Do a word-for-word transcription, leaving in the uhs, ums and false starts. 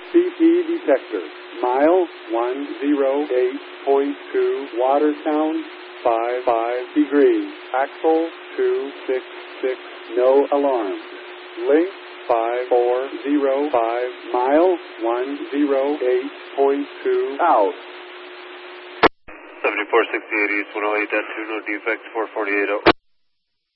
C P detector. Mile one oh eight point two. Water sound five five degrees. Axle two six six. No alarm. Link five four zero five. Mile one oh eight point two. Out. seventy-four sixty-eight East one oh eight point two, no defects, four forty-eight oh.